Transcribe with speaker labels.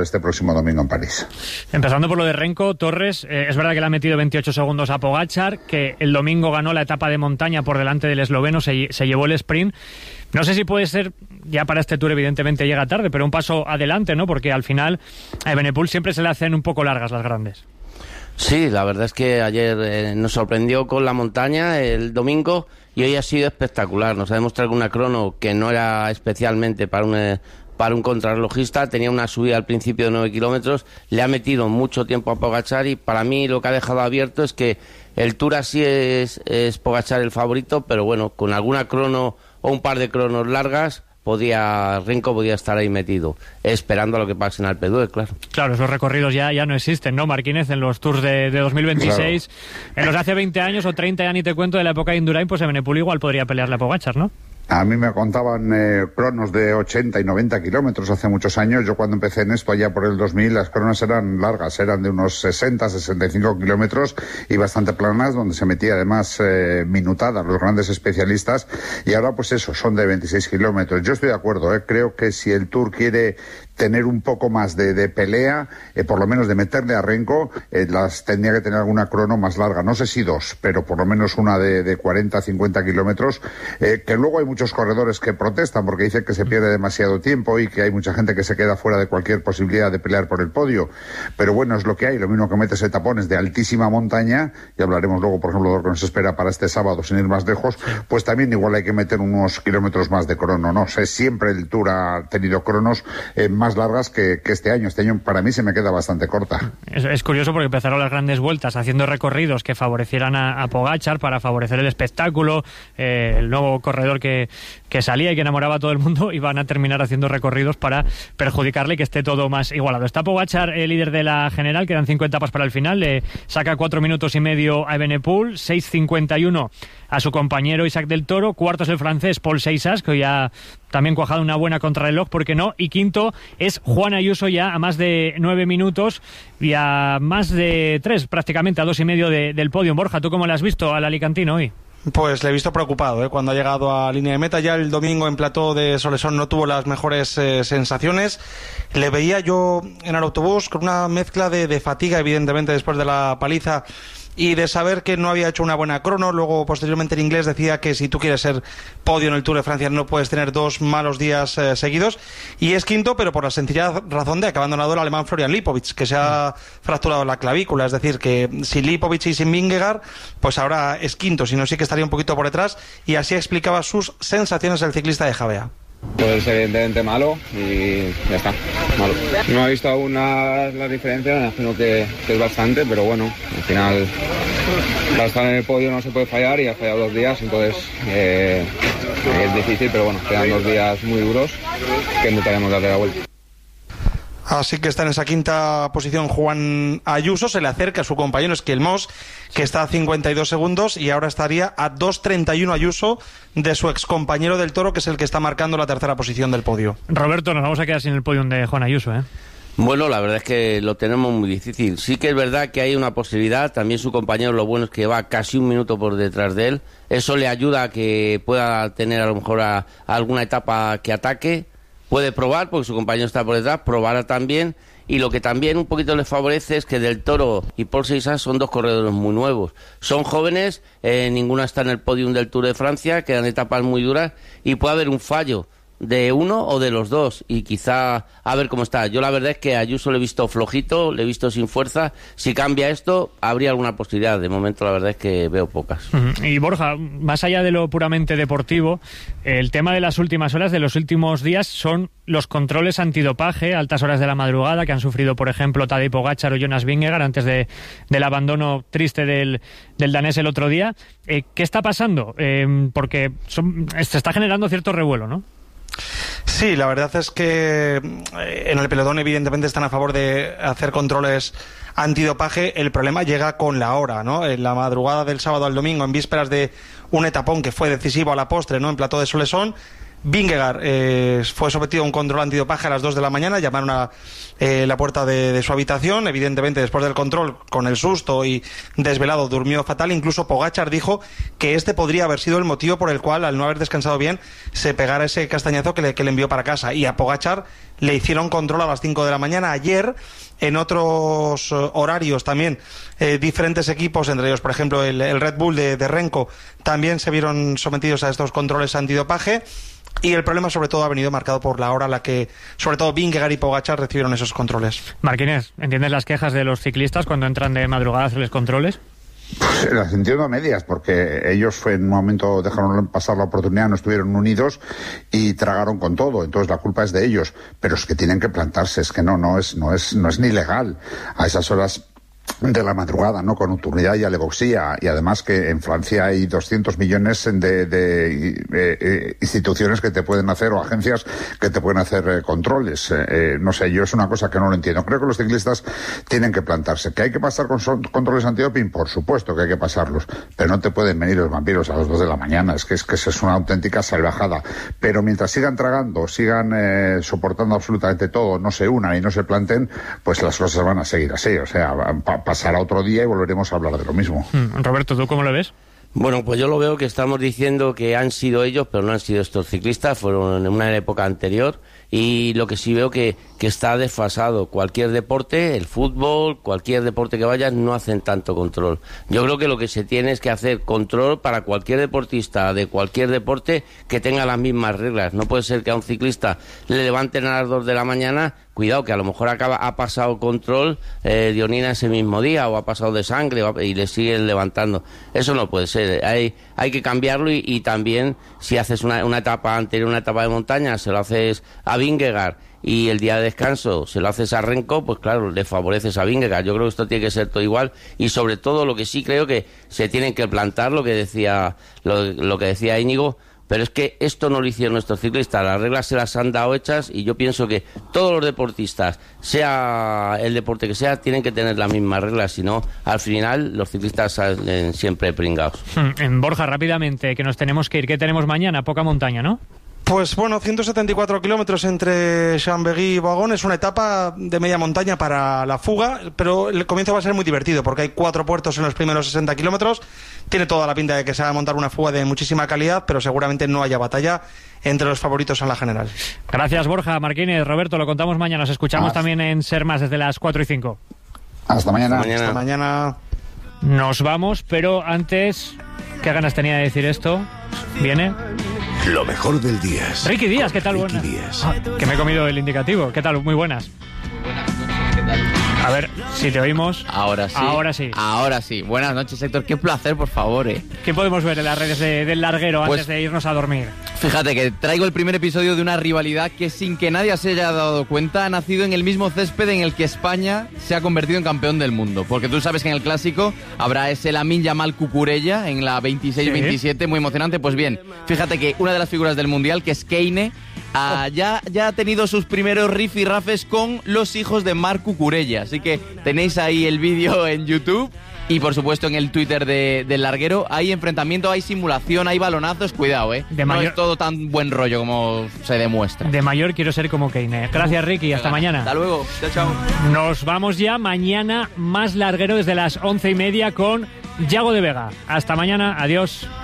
Speaker 1: título este próximo domingo en París.
Speaker 2: Empezando por lo de Renko, Torres, es verdad que le ha metido 28 segundos a Pogačar, que el domingo ganó la etapa de montaña por delante del esloveno, se llevó el sprint. No sé si puede ser, ya para este Tour evidentemente llega tarde, pero un paso adelante, ¿no? Porque al final a Evenepoel siempre se le hacen un poco largas las grandes.
Speaker 3: Sí, la verdad es que ayer nos sorprendió con la montaña el domingo y hoy ha sido espectacular. Nos ha demostrado una crono que no era especialmente para un contrarrelojista, tenía una subida al principio de 9 kilómetros, le ha metido mucho tiempo a Pogačar y para mí lo que ha dejado abierto es que el Tour así es Pogačar el favorito, pero bueno, con alguna crono o un par de cronos largas, Renko podía estar ahí metido, esperando a lo que pase en Alpe d'Huez, claro. Claro,
Speaker 2: esos recorridos ya no existen, ¿no, Marquínez? En los Tours de 2026, claro. En los de hace 20 años o 30, ya ni te cuento, de la época de Indurain, pues Evenepoel igual podría pelearle a Pogačar, ¿no?
Speaker 1: A mí me contaban cronos de 80 y 90 kilómetros hace muchos años. Yo cuando empecé en esto, allá por el 2000, las cronos eran largas, eran de unos 60, 65 kilómetros y bastante planas, donde se metía además minutadas los grandes especialistas. Y ahora pues eso, son de 26 kilómetros. Yo estoy de acuerdo, creo que si el Tour quiere tener un poco más de pelea, por lo menos de meterle a Renko, tendría que tener alguna crono más larga. No sé si dos, pero por lo menos una de 40, 50 kilómetros, que luego hay muchos corredores que protestan porque dicen que se pierde demasiado tiempo y que hay mucha gente que se queda fuera de cualquier posibilidad de pelear por el podio. Pero bueno, es lo que hay. Lo mismo que metes etapones de altísima montaña, y hablaremos luego, por ejemplo, de lo que nos espera para este sábado, sin ir más lejos, pues también igual hay que meter unos kilómetros más de crono. No sé, siempre el Tour ha tenido cronos más largas que este año. Este año para mí se me queda bastante corta.
Speaker 2: Es curioso porque empezaron las grandes vueltas haciendo recorridos que favorecieran a Pogačar para favorecer el espectáculo, el nuevo corredor que salía y que enamoraba a todo el mundo, y van a terminar haciendo recorridos para perjudicarle y que esté todo más igualado. Está Pogačar, el líder de la general, quedan 5 etapas para el final, le saca 4 minutos y medio a Evenepoel, 6:51 a su compañero Isaac del Toro, cuarto es el francés Paul Seixas, que ya también cuajado una buena contrarreloj, ¿por qué no? Y quinto es Juan Ayuso, ya a más de 9 minutos y a más de 3, prácticamente a 2,5 del podio. Borja, ¿tú cómo le has visto al alicantino hoy?
Speaker 4: Pues le he visto preocupado, cuando ha llegado a línea de meta. Ya el domingo en plató de Solesón no tuvo las mejores sensaciones. Le veía yo en el autobús con una mezcla de fatiga, evidentemente, después de la paliza, y de saber que no había hecho una buena crono. Luego, posteriormente, en inglés decía que si tú quieres ser podio en el Tour de Francia no puedes tener 2 malos días seguidos, y es quinto, pero por la sencilla razón de que ha abandonado el alemán Florian Lipovic, que se ha fracturado la clavícula. Es decir, que sin Lipovic y sin Vingegaard, pues ahora es quinto, si no sí que estaría un poquito por detrás, y así explicaba sus sensaciones el ciclista de Javea.
Speaker 5: Pues evidentemente malo y ya está, malo. No he visto aún las diferencias, me imagino que es bastante, pero bueno, al final para estar en el podio no se puede fallar y ha fallado 2 días, entonces es difícil, pero bueno, quedan 2 días muy duros que intentaremos darle la vuelta.
Speaker 4: Así que está en esa quinta posición Juan Ayuso, se le acerca a su compañero Skiel Moss, que está a 52 segundos y ahora estaría a 2:31 Ayuso de su excompañero del Toro, que es el que está marcando la tercera posición del podio.
Speaker 2: Roberto, nos vamos a quedar sin el podio de Juan Ayuso, ¿eh?
Speaker 3: Bueno, la verdad es que lo tenemos muy difícil. Sí que es verdad que hay una posibilidad, también su compañero lo bueno es que va casi 1 minuto por detrás de él, eso le ayuda a que pueda tener a lo mejor a alguna etapa que ataque. Puede probar, porque su compañero está por detrás, probará también, y lo que también un poquito les favorece es que Del Toro y Paul Seixas son 2 corredores muy nuevos. Son jóvenes, ninguna está en el podium del Tour de Francia, quedan etapas muy duras, y puede haber un fallo de uno o de los dos, y quizá a ver cómo está. Yo la verdad es que a Ayuso le he visto flojito, le he visto sin fuerza. Si cambia esto, habría alguna posibilidad. De momento la verdad es que veo pocas.
Speaker 2: Y Borja, más allá de lo puramente deportivo, el tema de las últimas horas, de los últimos días, son los controles antidopaje a altas horas de la madrugada que han sufrido, por ejemplo, Tadej Pogačar o Jonas Vingegaard antes del abandono triste del danés el otro día. ¿Qué está pasando? Porque se está generando cierto revuelo, ¿no?
Speaker 4: Sí, la verdad es que en el pelotón evidentemente están a favor de hacer controles antidopaje. El problema llega con la hora, ¿no? En la madrugada del sábado al domingo, en vísperas de un etapón que fue decisivo a la postre, ¿no? En plató de Solesón, Vingegaard fue sometido a un control antidopaje a las 2 de la mañana, llamaron a la puerta de su habitación. Evidentemente, después del control, con el susto y desvelado, durmió fatal. Incluso Pogačar dijo que este podría haber sido el motivo por el cual, al no haber descansado bien, se pegara ese castañazo que le envió para casa. Y a Pogačar le hicieron control a las 5 de la mañana. Ayer, en otros horarios también, diferentes equipos, entre ellos, por ejemplo, el Red Bull de Renko, también se vieron sometidos a estos controles antidopaje. Y el problema, sobre todo, ha venido marcado por la hora a la que, sobre todo, Vingegaard y Pogačar recibieron esos controles.
Speaker 2: Martínez, ¿entiendes las quejas de los ciclistas cuando entran de madrugada a hacerles controles?
Speaker 1: Pues las entiendo a medias, porque ellos en un momento dejaron pasar la oportunidad, no estuvieron unidos y tragaron con todo. Entonces la culpa es de ellos, pero es que tienen que plantarse, es que no es ni legal a esas horas de la madrugada, ¿no? Con nocturnidad y alevosía, y además que en Francia hay 200 millones de instituciones que te pueden hacer, o agencias que te pueden hacer controles. No sé, yo es una cosa que no lo entiendo. Creo que los ciclistas tienen que plantarse. ¿Que hay que pasar con controles antidoping? Por supuesto que hay que pasarlos, pero no te pueden venir los vampiros a las 2 de la mañana, es que eso es una auténtica salvajada. Pero mientras sigan tragando, sigan soportando absolutamente todo, no se unan y no se planten, pues las cosas van a seguir así, o sea, pasará otro día y volveremos a hablar de lo mismo.
Speaker 2: Roberto, ¿tú cómo lo ves?
Speaker 3: Bueno, pues yo lo veo que estamos diciendo que han sido ellos, pero no han sido estos ciclistas, fueron en una época anterior, y lo que sí veo que está desfasado. Cualquier deporte, el fútbol, cualquier deporte que vayas, no hacen tanto control. Yo creo que lo que se tiene es que hacer control para cualquier deportista de cualquier deporte que tenga las mismas reglas. No puede ser que a un ciclista le levanten a las 2 de la mañana, cuidado, que a lo mejor ha pasado control de orina ese mismo día, o ha pasado de sangre, y le siguen levantando. Eso no puede ser. Hay que cambiarlo, y también si haces una etapa anterior, una etapa de montaña, se lo haces a Vingegaard, y el día de descanso se lo haces a Renko, pues claro, le favoreces a Vingegaard. Yo creo que esto tiene que ser todo igual, y sobre todo lo que sí creo que se tienen que plantar, lo que decía Íñigo, pero es que esto no lo hicieron nuestros ciclistas, las reglas se las han dado hechas, y yo pienso que todos los deportistas, sea el deporte que sea, tienen que tener las mismas reglas, si no, al final los ciclistas salen siempre pringados.
Speaker 2: En Borja, rápidamente, que nos tenemos que ir, ¿qué tenemos mañana? Poca montaña, ¿no?
Speaker 4: Pues bueno, 174 kilómetros entre Chambéry y Boigón. Es una etapa de media montaña para la fuga, pero el comienzo va a ser muy divertido porque hay 4 puertos en los primeros 60 kilómetros. Tiene toda la pinta de que se va a montar una fuga de muchísima calidad, pero seguramente no haya batalla entre los favoritos en la general.
Speaker 2: Gracias, Borja. Martínez, Roberto, lo contamos mañana. Nos escuchamos también en Ser Más desde las 4 y 5.
Speaker 1: Hasta mañana.
Speaker 4: Hasta mañana.
Speaker 2: Nos vamos, pero antes, ¿qué ganas tenía de decir esto? ¿Viene?
Speaker 6: Lo mejor del día.
Speaker 2: Ricky Díaz, ¿qué tal? Buenas. Que me he comido el indicativo. ¿Qué tal? Muy buenas. A ver, si te oímos.
Speaker 7: Ahora sí.
Speaker 2: Ahora sí.
Speaker 7: Ahora sí. Buenas noches, Héctor. Qué placer, por favor.
Speaker 2: ¿Qué podemos ver en las redes del larguero antes de irnos a dormir?
Speaker 7: Fíjate que traigo el primer episodio de una rivalidad que, sin que nadie se haya dado cuenta, ha nacido en el mismo césped en el que España se ha convertido en campeón del mundo. Porque tú sabes que en el Clásico habrá ese Lamine Yamal Cucurella en la 26-27, muy emocionante. Pues bien, fíjate que una de las figuras del Mundial, que es Kane, ya ha tenido sus primeros rifirrafes con los hijos de Marc Cucurella. Así que tenéis ahí el vídeo en YouTube y, por supuesto, en el Twitter del larguero. Hay enfrentamiento, hay simulación, hay balonazos. Cuidado, no es todo tan buen rollo como se demuestra.
Speaker 2: De mayor quiero ser como Kane. Gracias, Ricky. Hasta mañana.
Speaker 7: Hasta luego. Chao, chao.
Speaker 2: Nos vamos ya. Mañana más larguero desde las 11:30 con Yago de Vega. Hasta mañana. Adiós.